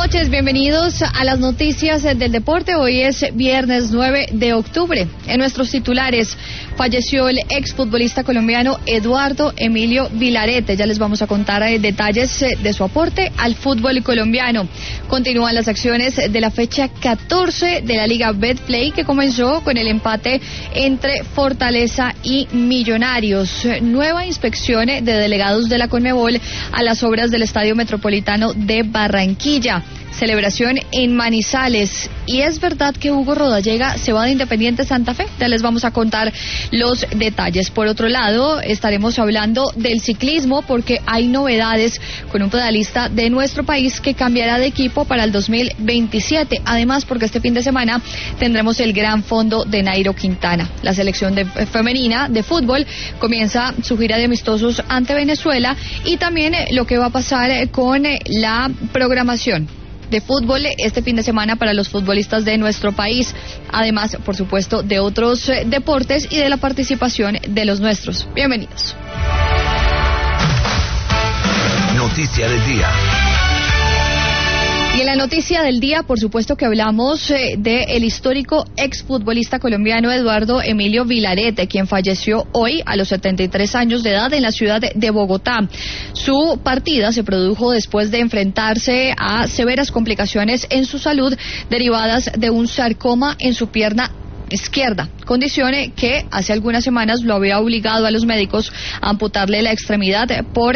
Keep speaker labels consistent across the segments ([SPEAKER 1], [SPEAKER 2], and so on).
[SPEAKER 1] noches, bienvenidos a las noticias del deporte. Hoy es viernes 9 de octubre. En nuestros titulares, falleció el exfutbolista colombiano Eduardo Emilio Vilarete. Ya les vamos a contar detalles de su aporte al fútbol colombiano. Continúan las acciones de la fecha 14 de la Liga Betplay, que comenzó con el empate entre Fortaleza y Millonarios. Nueva inspección de delegados de la Conmebol a las obras del Estadio Metropolitano de Barranquilla. Celebración en Manizales. Y es verdad que Hugo Rodallega se va de Independiente Santa Fe. Ya les vamos a contar los detalles. Por otro lado, estaremos hablando del ciclismo porque hay novedades con un pedalista de nuestro país que cambiará de equipo para el 2027. Además, porque este fin de semana tendremos el Gran Fondo de Nairo Quintana. La selección femenina de fútbol comienza su gira de amistosos ante Venezuela y también lo que va a pasar con la programación de fútbol este fin de semana para los futbolistas de nuestro país, además, por supuesto, de otros deportes y de la participación de los nuestros. Bienvenidos.
[SPEAKER 2] Noticia del día.
[SPEAKER 1] Y en la noticia del día, por supuesto que hablamos del histórico exfutbolista colombiano Eduardo Emilio Vilarete, quien falleció hoy a los 73 años de edad en la ciudad de Bogotá. Su partida se produjo después de enfrentarse a severas complicaciones en su salud derivadas de un sarcoma en su pierna izquierda, condición que hace algunas semanas lo había obligado a los médicos a amputarle la extremidad por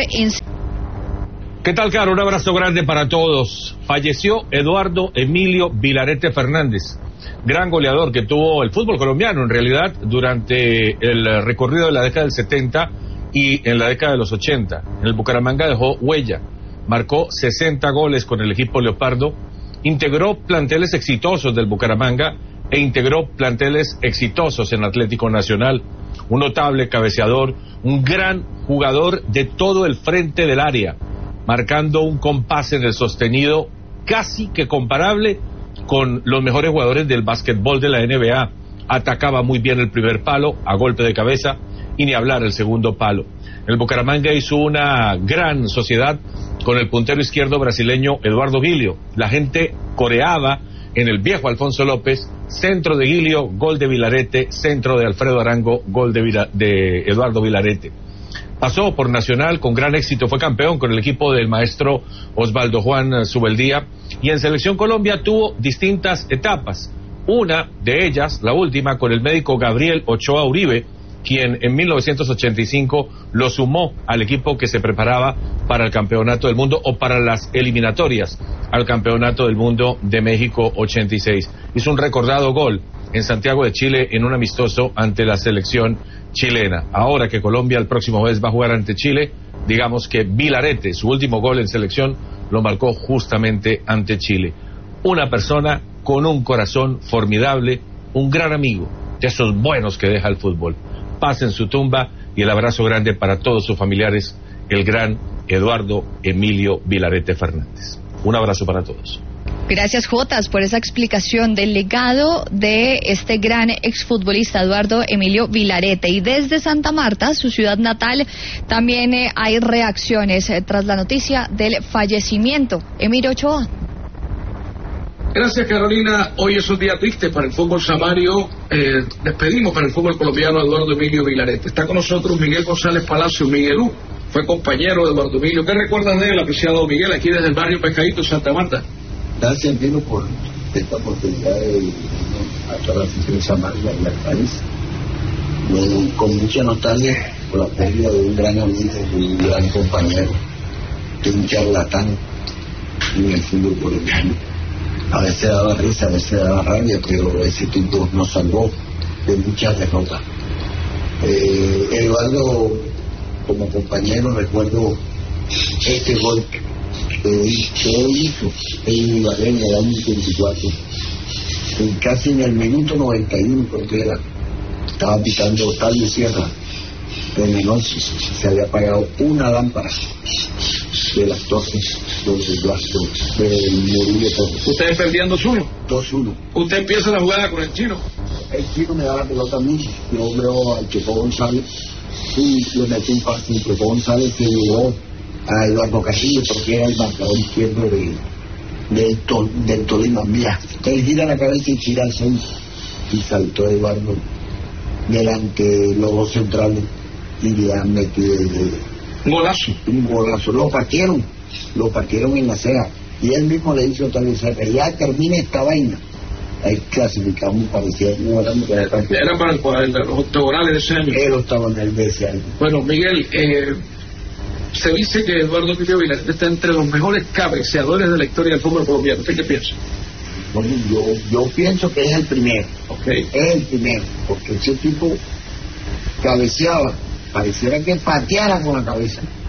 [SPEAKER 3] ¿Qué tal, Caro? Un abrazo grande para todos. Falleció Eduardo Emilio Vilarete Fernández, gran goleador que tuvo el fútbol colombiano, en realidad, durante el recorrido de la década del 70 y en la década de los 80. En el Bucaramanga dejó huella, marcó 60 goles con el equipo Leopardo, integró planteles exitosos del Bucaramanga e integró planteles exitosos en Atlético Nacional. Un notable cabeceador, un gran jugador de todo el frente del área, marcando un compás en el sostenido casi que comparable con los mejores jugadores del básquetbol de la NBA. Atacaba muy bien el primer palo a golpe de cabeza y ni hablar el segundo palo. El Bucaramanga hizo una gran sociedad con el puntero izquierdo brasileño Eduardo Gilio. La gente coreaba en el viejo Alfonso López: centro de Gilio, gol de Vilarete; centro de Alfredo Arango, gol de Eduardo Vilarete. Pasó por Nacional con gran éxito, fue campeón con el equipo del maestro Osvaldo Juan Subeldía, y en Selección Colombia tuvo distintas etapas. Una de ellas, la última, con el médico Gabriel Ochoa Uribe, quien en 1985 lo sumó al equipo que se preparaba para el Campeonato del Mundo, o para las eliminatorias al Campeonato del Mundo de México 86. Hizo un recordado gol en Santiago de Chile en un amistoso ante la selección chilena. Ahora que Colombia el próximo mes va a jugar ante Chile, digamos que Vilarete, su último gol en selección, lo marcó justamente ante Chile. Una persona con un corazón formidable, un gran amigo, de esos buenos que deja el fútbol. Paz en su tumba y el abrazo grande para todos sus familiares, el gran Eduardo Emilio Vilarete Fernández. Un abrazo para todos.
[SPEAKER 1] Gracias, Jotas, por esa explicación del legado de este gran exfutbolista Eduardo Emilio Vilarete. Y desde Santa Marta, su ciudad natal, también hay reacciones tras la noticia del fallecimiento. Emilio Ochoa.
[SPEAKER 4] Gracias, Carolina. Hoy es un día triste para el fútbol samario. Despedimos para el fútbol colombiano a Eduardo Emilio Vilarete. Está con nosotros Miguel González Palacio. Miguelú fue compañero de Eduardo Emilio. ¿Qué recuerdas de él, apreciado Miguel, aquí desde el barrio Pescadito, Santa Marta?
[SPEAKER 5] Gracias, Pino, por esta oportunidad de a toda la afición samaria y al país. Con mucha nostalgia por la pérdida de un gran amigo, de un gran compañero, de un charlatán en el fútbol colombiano. A veces daba risa, a veces daba rabia, pero ese tipo nos salvó de muchas derrotas. Eduardo, como compañero, recuerdo este gol que hoy hizo en Ibagué en el año 24, casi en el minuto 91, porque estaba pitando Octavio Sierra de noche. Se había apagado una lámpara de las torres del Murillo.
[SPEAKER 4] ¿Ustedes perdían 2-1?
[SPEAKER 5] 2-1.
[SPEAKER 4] ¿Usted empieza la jugada con el chino?
[SPEAKER 5] El chino me da la pelota a mí, yo veo al Chepo González y le metí un pase. El Chepo González se llevó a Eduardo Castillo porque era el marcador izquierdo del Tolima, mira, él gira la cabeza y gira al centro y saltó Eduardo delante de los dos centrales y le han metido un golazo, lo partieron en la ceja y él mismo le dice otra vez, ya termina esta vaina. Ahí clasificamos, parecía
[SPEAKER 4] era para los octogonales de ese año.
[SPEAKER 5] El octogonal de ese año.
[SPEAKER 4] Bueno, Miguel, se dice que Eduardo Emilio Vilarete está entre los mejores cabeceadores de la historia del fútbol colombiano. ¿Usted qué piensa?
[SPEAKER 5] Bueno, yo pienso que es el primero.
[SPEAKER 4] Okay.
[SPEAKER 5] Es el primero, porque ese tipo cabeceaba, pareciera que pateara con la cabeza.